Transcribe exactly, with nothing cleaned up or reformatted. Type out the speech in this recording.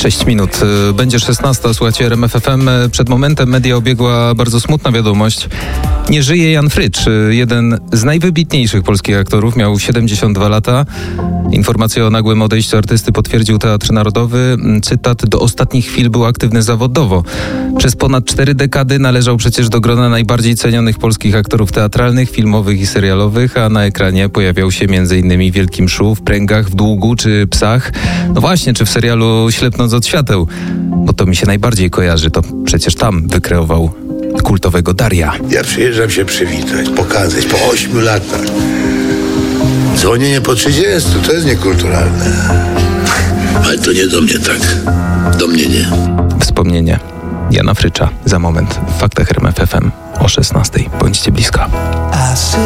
sześć minut. Będzie szesnasta, słuchajcie R M F F M. Przed momentem media obiegła bardzo smutna wiadomość. Nie żyje Jan Frycz, jeden z najwybitniejszych polskich aktorów, miał siedemdziesiąt dwa lata. Informację o nagłym odejściu artysty potwierdził Teatr Narodowy. Cytat: do ostatnich chwil był aktywny zawodowo. Przez ponad cztery dekady należał przecież do grona najbardziej cenionych polskich aktorów teatralnych, filmowych i serialowych, a na ekranie pojawiał się między innymi w Wielkim Mszu, w Pręgach, w Długu czy Psach. No właśnie, czy w serialu Ślepnąc od świateł, bo to mi się najbardziej kojarzy, to przecież tam wykreował kultowego Daria. Ja przyjeżdżam się przywitać, pokazać po ośmiu latach. Dzwonienie po trzydziestu, to jest niekulturalne. Ale to nie do mnie tak. Do mnie nie. Wspomnienie Jana Frycza za moment w Faktach R M F F M o szesnastej. Bądźcie blisko.